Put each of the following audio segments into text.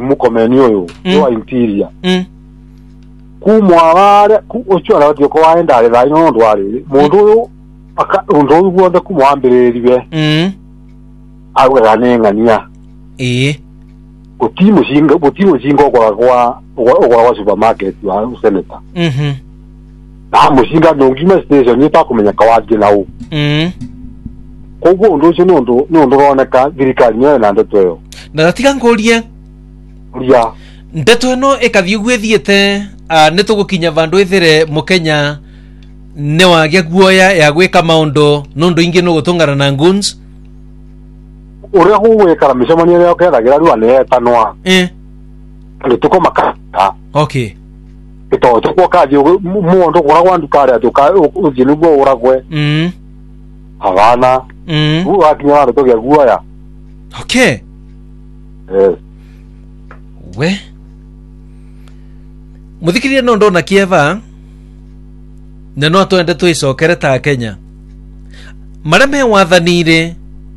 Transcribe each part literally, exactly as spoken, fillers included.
mukomeni uyu wa interior mm kumwa wale ucho ala tyo ko waenda ale la ino ndwale mundu uyu aka ndo ugonde kumwambiririwe mm awe ranengania eh kutimu jinga kutimu jingo kwa kwa kwa wa supermarket wa senator mhm na mushinga ndongima station ni pa kumenya kawaje na u mm kogo ndo cyo ndo ndo rona ka thirikari nyo na ndetweyo na tiga ngorie ya ndeto no ekathiugwethiete a nitugukinya vandu ithire mukenya ne wagia guoya ya gwika maundu nundu ingi no gutungana na guns ure huwe kala mishamani leo kera gira ru ane tanwa eh ni tuko makata okay ito tuko kaje muondo kora wandu kare atuka ujinugo uragwe mm havana mm u akinya ndo gya guoya okay eh we muthikirie no ndona kieva na no twende twicokere ta Kenya marame wathanire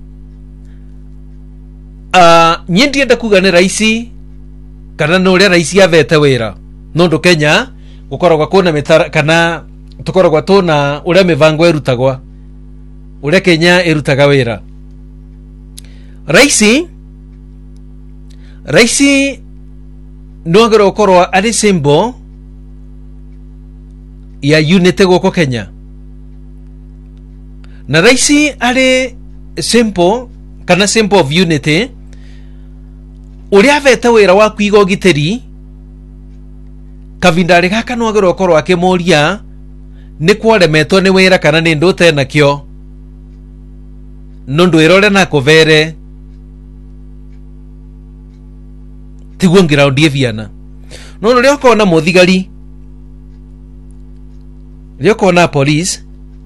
a uh, nyendienda kuga ni raisi kana no ria raisi avete wira no ndo Kenya gukoragwa kuna mitara kana tukoragwa tuna uria mivango irutagwa uria Kenya irutaga wira raisi raisi no ngero ukorwa ari symbol ya unity goko Kenya na raisi ari symbol kana symbol of unity uria vete wira wa kwiga giteri kavindari gaka no ngero ukorwa akimoria ni kwaremetwo ni wira kana ni ndote nakio no ndwirore na kovere tiguo ngira ndie viana no no rioko na muthigari rioko na police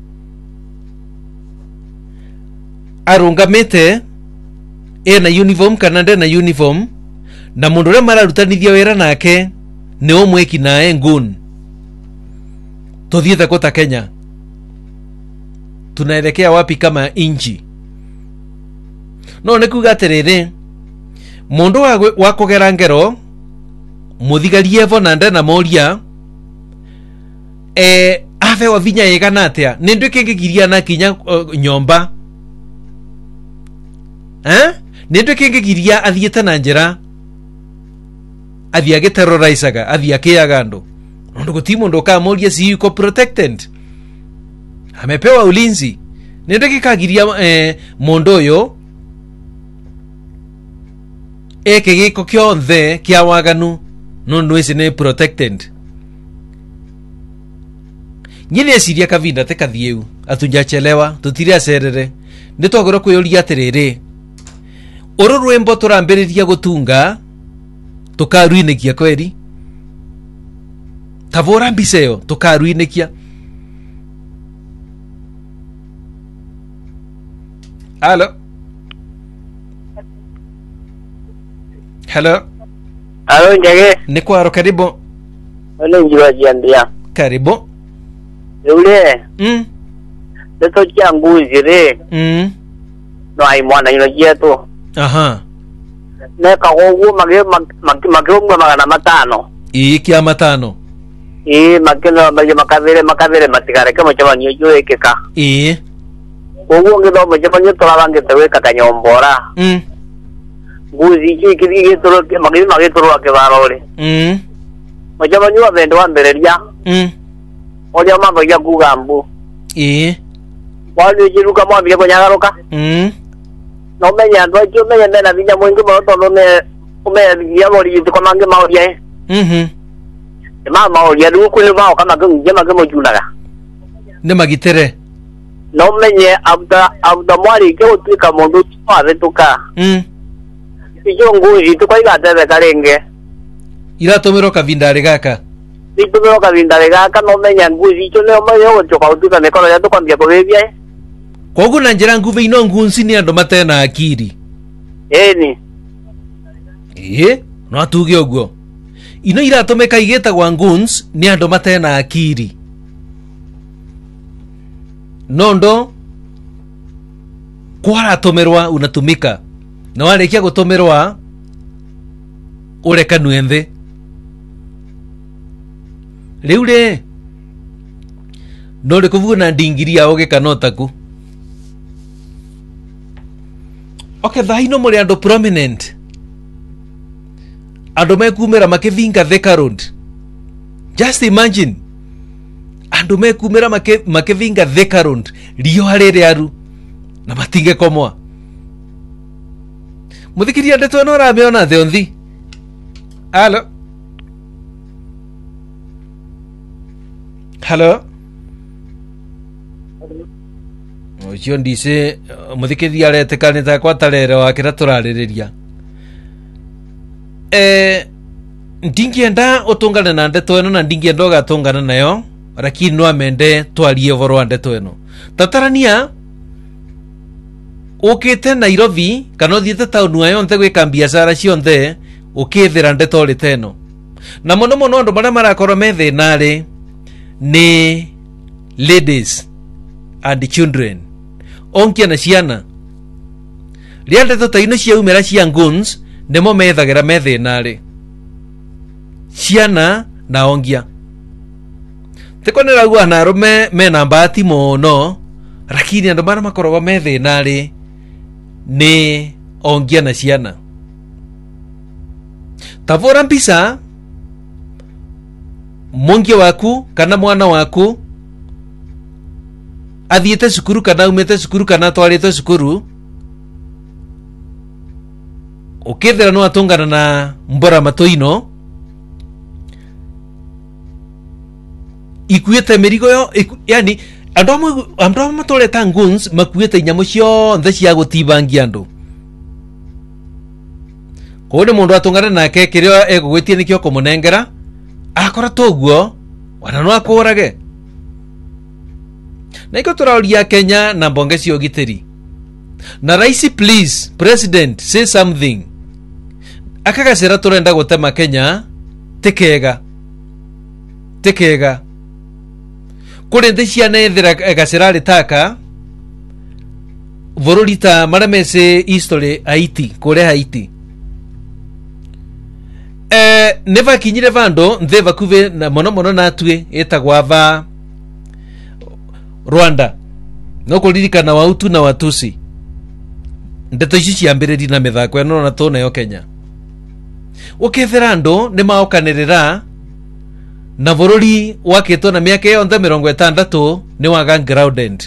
arungamite ena uniform kana ndena uniform na mundu ria mararutanithia wira nake ni omweki nae ngun tuthiete kota Kenya tunaelekea wapi kama inchi no nikuga atiriri mundu wa kugera ngero muthigari evo na ndena moria eh ave wa vinya yegana atia nindu kingigiria na kinya uh, nyomba eh nindu kingigiria athiete na njira athia giterrorizaga athia kiaga ndu ndu gutimu ndo ka moria si yuko protected amepewa ulinzi nindu kikagiria eh, mundu uyo eke giko kionthe kia waganu no nwisi ni protected nyine siria kavinda te kathieu atunjachelewa tutire acerere nitwagora kuyuria atiriri uru rwembo turambiriria gutunga tukaruinikia kweri tavora mbiseo tukaruinikia alo hello alo njage ni kwaro karibu ole njiro jiandia karibu ule mm leto changuzi re mm no ai mwana ino jetu aha ne ka gogo mage mage mage magana matano ii kia matano ii makino mage makavere makavere matigare kama chama nyojo ekeka ii gogo ngido mage mage tolavange tewe kakanyombora mm nguzi ki ki tolo mage mage tolo ke barore mm mage mage abendo ambereria mm oja mambo ya kugambu ii wali jiruka mwa bile konyagaruka mm no menya ndo kyo menya mena vinya mwingi mo tondo me ume ya mori yito kwa mange maoria eh mhm ma maoria du kule bao kama ke njema ke mojulaga ne magitere no menye abda abda mwali ke utika mundu twa vetuka mm ijo nguzi to kwa igate karenge ira tomero kavindare gaka itumero kavindare gaka no menya nguzi ijo ne omayo utika utika ne kono ya to kwambia ko bebia kogu na njira nguve ino ngunsi ni andu matena akiri eni eh no atuge oguo ino iratomeka igitagwa nguns ni andu matena akiri nondo kwara tomerwa unatumika na walekia gutomerwa urekanue nthi riu ri no ri kuvuna ndingiria ugikanotaku okay thaino muri andu prominent andu mekumira makivinga Thika Road. Just imagine andu mekumira makivinga Thika Road rio hariri aru na matinge komwa muthikiria ndeto no rameona theonthi. Halo halo ocio ndise muthikiria aretekanita kwa tarere wakira turaririria eh ndingienda utungane na ndeto eno na ndingienda ugatungana nayo lakini no amende twarie voro wa ndeto eno tatarania ukite Nairobi kana thiete taunu ayo nthe gwika biashara cionthe ukithira ndeto ri teno na muno muno andu maria marakorwo methe nari ni ladies and children onkia na ciana ria ndeto ta ino ciaumira cia guns nimo methagira methe nari ciana na ongia tekonera gwa na rume mena mbati muno lakini andu maria makorwo methe nari ni ongia na ciana tavora mpisa mongia waku kana mwana waku athiete cukuru kana umete cukuru kana twarite cukuru ukithira no atungana na mbora matoino ikuite mirigo yo iku, yani andu amwe andu amwe matoleta guns makuite nyamo cio nthe cia gutibangia andu kone mundu atungana nake kirio egugwitie nikio kumunengera akora toguo wana no akurage na iko turauria Kenya na mbonge cio giteri na raisi please president say something akagacira turenda gutema Kenya tekega tekega kuri nthi ciana ethira gacira ritaka vororita maramese history Haiti kure Haiti eh neva kinyire vando nthe vakuve na mono mono natue etagwa va Rwanda no kuririkana wautu na watusi ndeto ici ciambiriri na mithako eno na tona yo Kenya ukethera andu ni maokanirira na vorori wakitwo na miaka yo nthe mirongo itandatu ni waga grounded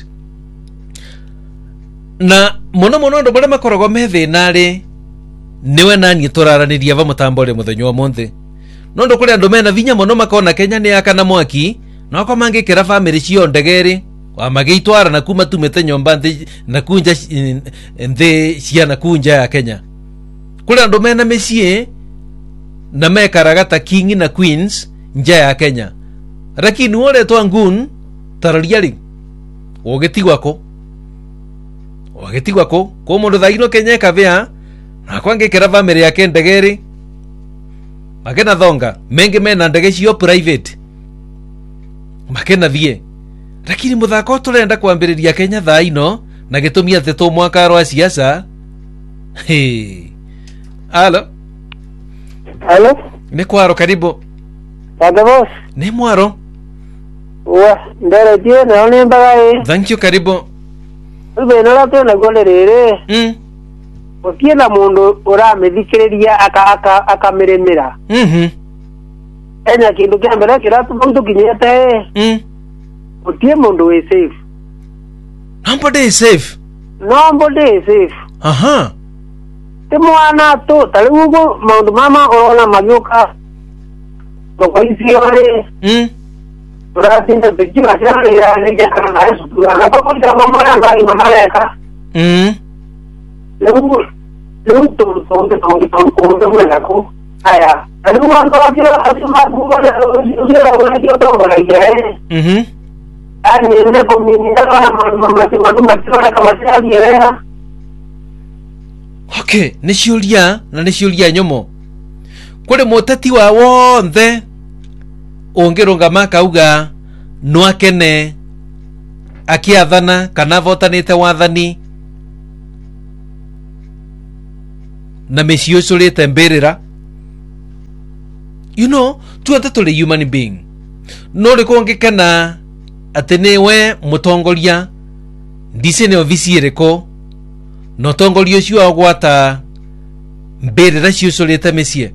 na mono mono andu baria makoragwo methi nari niwe nani turaraniria va mutambore muthenyo wa monthi no ndo kuri andu mena vinya mono makona Kenya ni akana mwaki no ko mangikira family cio ndegeri wa magitwara na kuma tumete nyomba nthi na kunja nthi cia na kunja ya Kenya kuri andu mena mecie na mekaraga ta king na queens nja ya Kenya lakini wole to ngun tarariari ogetigwako ogetigwako ko mundu thaino Kenya kavea na kwangikira family yake ndegeri makena thonga mengi mena ndege cio private makena thie lakini muthako turenda kwambiriria Kenya thaino na gitumia teto mwaka rwa siasa hey alo alo ni kwaro karibu Pande boss ni mwaro wa ndere tie na one mbagai thank you karibu ube no la tona golerere mm okie na mundu uramithikiriria aka aka akamiremera mhm enya kindu kia mbere kiratu mundu kinyete mm otie mundu we safe nobody is safe nobody is safe aha te mwana to taliugo maundu mama orona magioka ko isi ore mm uratinda bikiwa sana ya nija kana yesu na kwa kwa mama na mama yaka mm luego luego todo todo todo todo todo buena ko aya luego cuando va a ir a más buena yo la yo todo la idea mhm ani ne ko mi ni na mama si mama mama kama sia dia okay ni ciuria na ni ciuria nyomo kuri muteti wa wonthe ungirunga makauga no akene akiathana kana votanite wathani na micio curite mbirira you know tuothe tuli human being no rikongekana atenewe mutongoria ndise ne ofisi iriko no tongoria ucio agwata mbere cio soleta mesie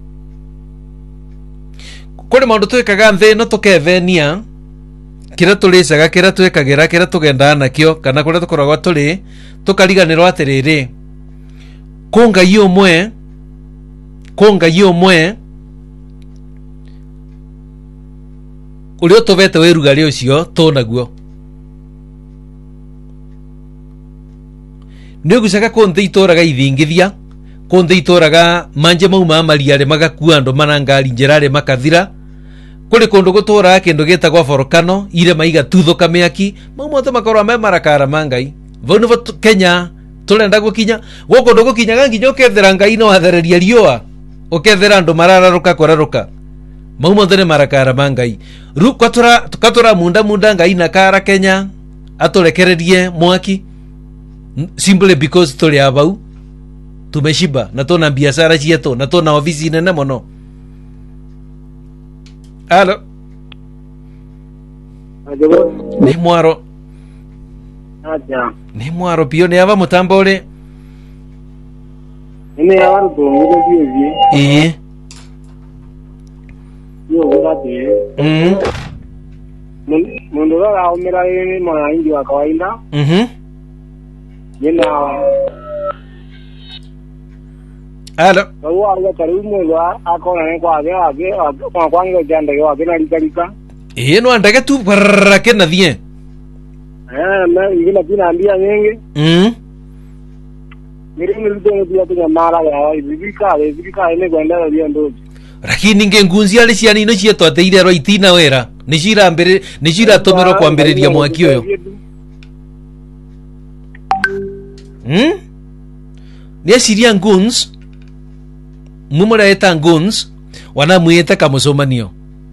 kuri maundu twikaga nthi no tukevenia kira tulicaga kira twikagira kira tugenda nakio kana kuria tukoragwa tuli tukariganirwo atiriri kunga iyo mwe kunga iyo mwe urio tuvete wirugari ucio tunaguo nigucaga kunthi ituraga ithingithia kunthi ituraga manje mauma mariare magakua andu manangari njirare makathira kuri kundu gutura kindu gitagwa volcano ire maiga tuthuka miaki maumothe makorwa me marakara mangai vonu Kenya turenda gukinya guko ndo gukinyaga nginya ukethera ngai no athereria riua ukethera andu marararuka kuraruka maumothe ne marakara mangai ru kwatura tukatura munda munda ngai na kara Kenya aturekererie mwaki simply because tuli abau tumeshiba na tuna biashara cietu na tuna ofisi nene muno. Alo ni mwaro aja ni mwaro pio ni ava mutambo uri ine ya waru ngire biye eh yo ngate mhm mundo ra umira ni mwana indi wa kawaida mhm yena alo kwa alga karimu lwa akona ne kwa ga ga kwa kwa ngo janda yo ga na likalika eh no andage tu barra ke na bien eh na ingina pina ambia nyingi mhm miri miri ndio tu mara ya ibika ibika ile gwenda ndio ndo lakini nge ngunzi ali ciani ino cieto ateire ro itina wera ni cira mbere ni cira tomero kwambiriria mwaki uyo hm ni ciria nguns mumura eta nguns wana muite kamusomanio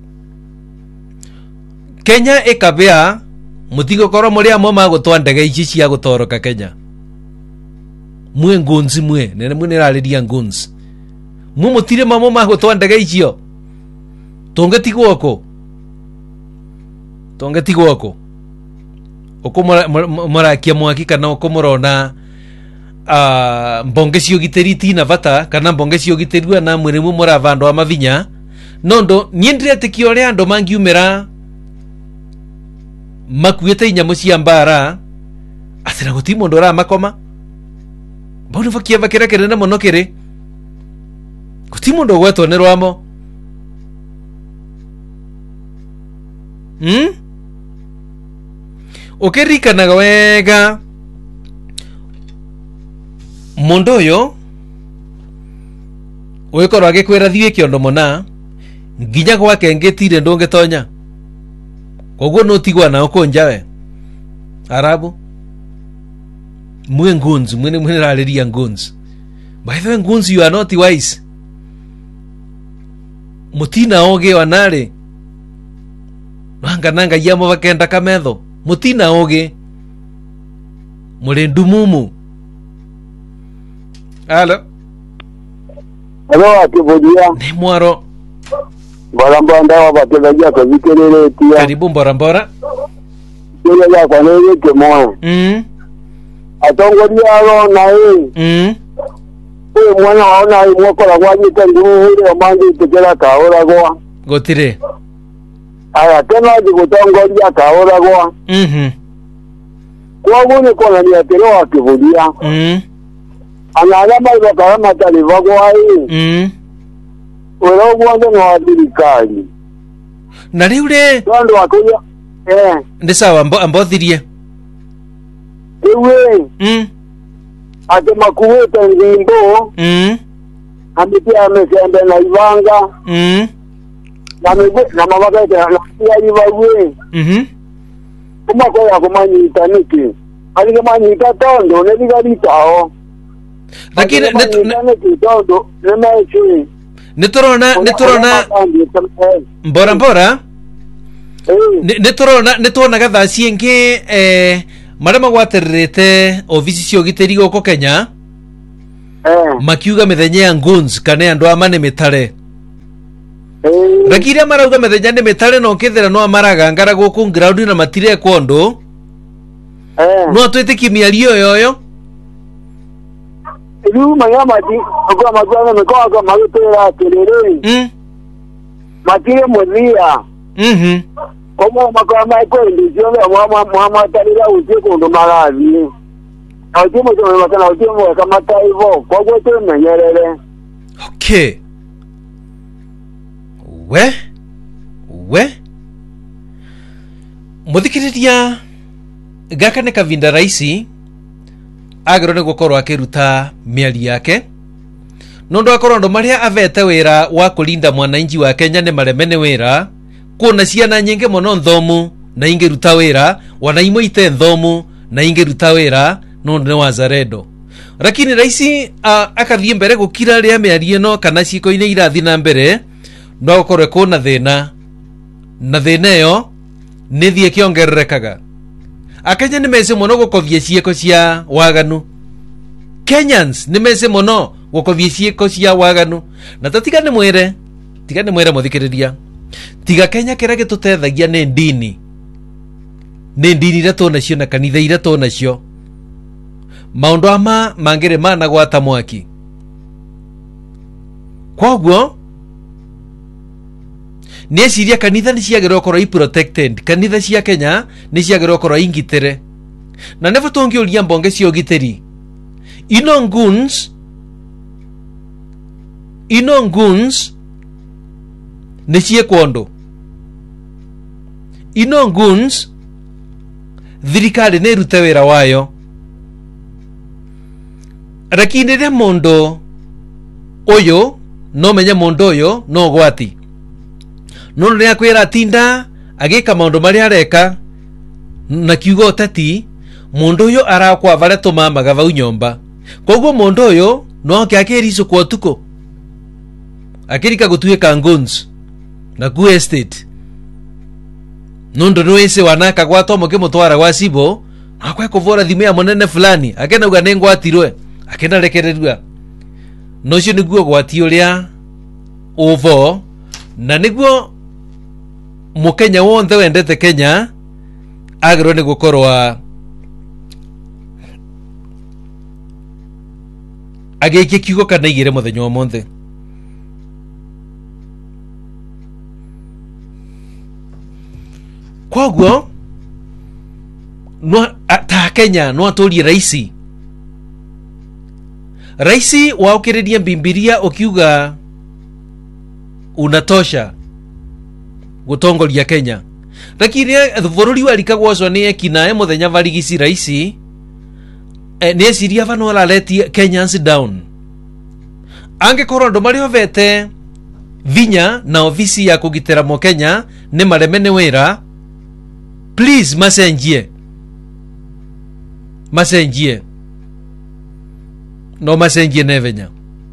Kenya ekabea mutigo koro muri amo magutwa ndege ici cia gutoroka Kenya mwe nguns mwe nene mwe nirariria nguns mumutire mamo magutwa ndege icio tongetigwo ko tongetigwo ko uko murakia mwaki kana uko murona a mbonge cio giteriti na vata kana mbonge cio giterua na mwirimu muravando wa mavinya nondo niendire tikio ria ando mangiumira makuite inyamu cia mbara atira gutimo ndora makoma bono vakia vakira kirena muno kiri gutimo ndo gweto ne rwamo hm ukerikanaga wega mundu uyu wikorwo agikwira thie kiondo mona nginya gwake ngitire ndungitonya koguo no tigwa na ukonjawe arabu mwe nguns mwene mwene rariria nguns by the way nguns you are not wise mutina oge wanare nanga nanga yamo vakenda kametho mutina oge muri ndumumu. Alo alo akivudia ni mwaro baramba ndawa bategaja kazikerere tia karibu barambara kile ya kwa nini kemo mm atongoria ro na hii mm uyu mwana waona imwoko la gwaji tangu ule omangi tekera kaora gwa gotire aya tena digutongoria kaora gwa mhm kwa gune kona ni atero akivudia mm anagamba ibakara mataliva gwa hii mm uro gwande no adirikali na riure ndo akuya eh ndi sawa ambo ambothirie ewe mm ate makuwete ngimbo mm amepia amesembe na ivanga mm na mbe na mabaka ya ya ivawe mhm kuma kwa ya kumanyita niki ali kumanyita tondo ne bigaritao lakini ne tondo ne mechi niturona niturona mbora mbora niturona nituonaga thaa ciingi eh maria magwatirite ofisi cia ugitiri guko Kenya eh makiuga mithenya ya nguns kana andu amane mitare Rakiri marauga methenya ni metare no kethera no amaraga ngara guku ground na matire kondo eh no twetiki miario yoyo Ilu maya maji kwa magwana mkoa kwa magutera kelele mm matire mwelia mhm Como makao maiko ndio mwa mwa mwa talila usiku ndo malazi Autimo sema makana autimo kama taivo kwa gwote menyelele Okay we we muthikiriria gaka ne kavinda raisi agro ne gukorwo akiruta miari yake nondo akorwo ndo maria avete wira wa kulinda mwananchi wa Kenya ne maremene wira kuna ciana nyingi muno nthomu na ingi ruta wira wana imwe ite nthomu na ingi ruta wira nondo ne wazaredo lakini raisi uh, akathie mbere gukira ria miari no kana ciko ine irathi na mbere no gukorwo kuna thina na thina yo nithie kiongererekaga Akenya ni mese muno gukovia cieko cia waganu Kenyans ni mese muno gukovia cieko cia waganu na tatiga ni mwere tiga ni mwere muthikiriria tiga Kenya kira gitutethagia ni ndini ni ndini ira tona cio na kanitha ira tona cio maundu ama mangire mana gwata mwaki kwoguo ni ciria kanitha ni ciagirwo korwo i protected kanitha cia Kenya ni ciagirwo korwo ingitere na nevo tongioria mbonge cio giteri ino guns ino guns ni cie kwondo ino guns thirikari ni rute wira wayo lakini ria mondo oyo no menye mondo oyo no gwati nono ria kwira tinda agika maundu mari areka na kiugo utati mundu uyo arakwa bare tumama gava unyomba koguo mundu uyo no kiakiriso kwa tuko akirika gutuika ngons na ku estate nondo no ese wanaka gwato moke mutwara gwa sibo akwa kuvora thimu ya munene fulani akena uga nengwatirwe akena rekererua no cio niguo gwati uria uvo na niguo Mukenya wonthe wendete Kenya agro ni gukorwa ageke kiugo kana igire muthenya omonthe kwoguo no ta Kenya no atorie raisi raisi waukiriria Bibilia ukiuga unatosha gutongoria Kenya lakini bururi walika gwacwa ni ekinae muthenya varigisi raisi e, ni esiria vano ala leti Kenyans down ange korondo mario vete vinya na ofisi ya kugitera mo Kenya ni maremene wira please masenjie masenjie no masenjie nevenya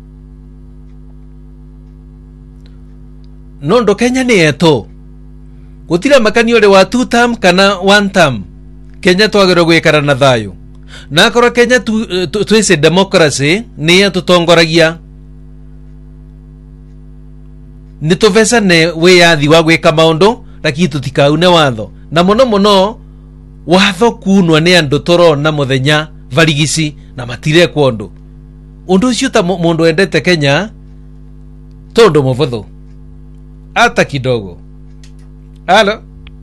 nondo Kenya ni eto gutira makani ore wa two term kana one term Kenya twagero gwikara na thayo na korwo Kenya tu, tu, twese democracy ni ya tutongoragia ni tuvesa ne we yathi wa gwika maundu lakini tutikaune watho na muno muno watho kunwa ni andu torona muthenya varigisi na matire kwondo undu ucio ta mundu endete Kenya tondu muvuthu hata kidogo. Halo.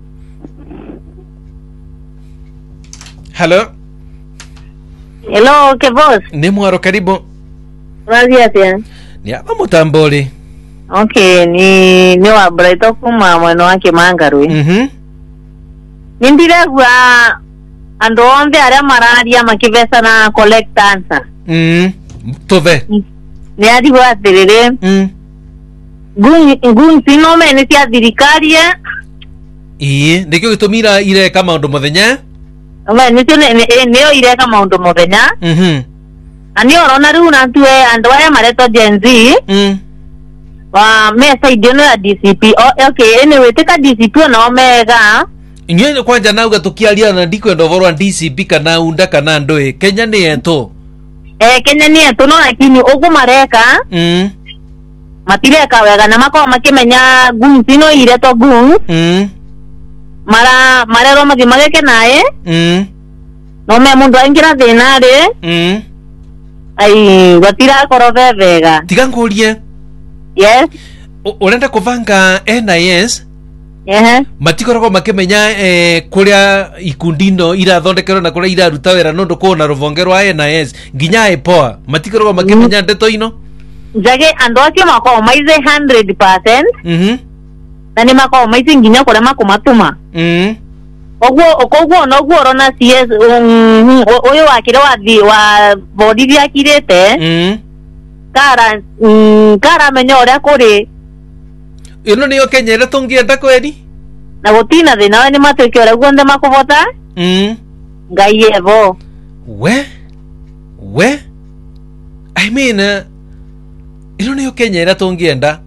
Halo. Hello, ke boss? Ni mwaro karibu. Gracias. Ni hapa mutamboli. Okay, ni ni wa Brighton kuma mweno wake mangarwe. Mhm. Nindiregwa ando onde aria mararia makivesa na collect answer. Mhm. Tove. Ni adi wa terere. Mhm. Gun gun sino me ni cia thirikari e. Ii, ndikyo gitumira ire kama undu muthenya. Ome ni cio ni yo ire kama undu muthenya. Mhm. Ani orona riu na tuwe ando aria mareto Gen Z. Mhm. Wa mesa idiono ya D C P. Oh, okay, anyway, teka D C P na omega. Inyo kwanja nauga tukiaria na ndiko ndo vorwa D C P kana unda kana ndoe. Kenya ni ento. Eh, Kenya ni ento no lakini ogu mareka. Mhm. matireka wega na mako makimenya guns ino ire to guns mm mara marero magimageke naye mm no me mundu aingira thina ri mm ai watira korove vega tiga ngurie yes urenda kuvanga N I S eh matikoragwo makimenya eh, kuria ikundino irathondekerwo na kuria iraruta wera nondu kuona ruvonge rwa N I S nginya ipoa matikoragwo makimenya ndeto ino jage ando ake mako maize one hundred percent mhm na ni mako maize nginya kore makumatuma mhm ogwo okogwo no gwo rona C S oyo wakire wa thi wa body ya kirete mhm kara kara menyo ria kuri ino niyo kenyere tungienda kweri na gutina thina ni matwike ore gwonde makuvota mhm ngai evo we we I mean uh, ino niyo kenyere tungienda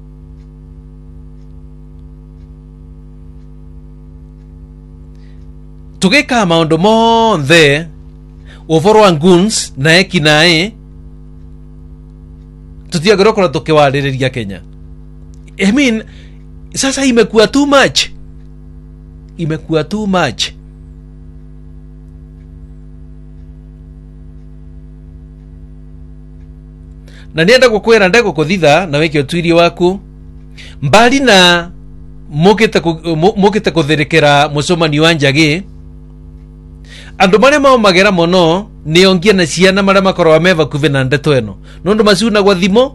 tugika maundu monthe uvoro wa guns na ekinae tutiagirwo korwo tukiwaririria Kenya. I mean sasa imekuwa too much imekuwa too much na nienda gukwira ndego kuthitha na weke utwiri waku mbali na mukite mukite kuthirikira mucomani wa Njagi andu maria maumagera muno ni ongia na ciana maria makorwa meva kuve na ndeto eno nondu macuna gwa thimo